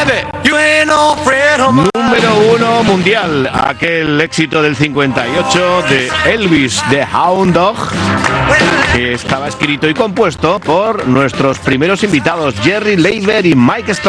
Número 1 mundial, aquel éxito del 58 de Elvis, The Hound Dog, que estaba escrito y compuesto por nuestros primeros invitados, Jerry Leiber y Mike Strauss.